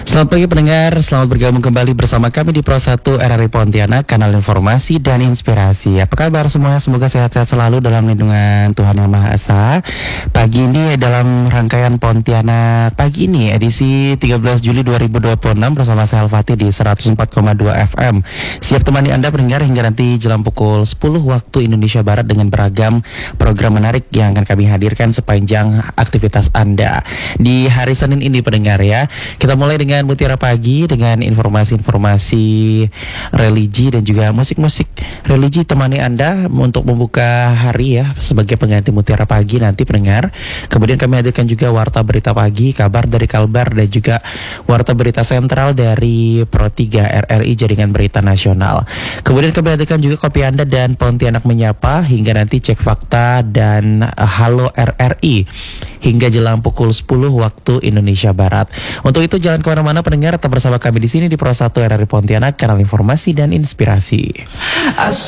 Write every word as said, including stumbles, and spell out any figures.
Selamat pagi pendengar, selamat bergabung kembali bersama kami di Pro satu R R I Pontianak, kanal informasi dan inspirasi. Apa kabar semuanya? Semoga sehat-sehat selalu dalam lindungan Tuhan Yang Maha Esa. Pagi ini dalam rangkaian Pontianak pagi ini edisi tiga belas Juli dua ribu dua puluh enam bersama saya Al-Fatih di seratus empat koma dua F M. Siap temani Anda pendengar hingga nanti jelang pukul sepuluh waktu Indonesia Barat dengan beragam program menarik yang akan kami hadirkan sepanjang aktivitas Anda. Di hari Senin ini pendengar ya, kita mulai dengan Mutiara Pagi dengan informasi-informasi religi dan juga musik-musik religi temani Anda untuk membuka hari ya sebagai pengganti Mutiara Pagi nanti pendengar. Kemudian kami hadirkan juga Warta Berita Pagi, kabar dari Kalbar dan juga Warta Berita Sentral dari Pro tiga R R I Jaringan Berita Nasional. Kemudian kami hadirkan juga Kopi Anda dan Pontianak Menyapa hingga nanti Cek Fakta dan Halo R R I hingga jelang pukul sepuluh waktu Indonesia Barat. Untuk itu jangan kemana-mana pendengar, tetap bersama kami di sini di Pro satu R R I Pontianak, kanal informasi dan inspirasi.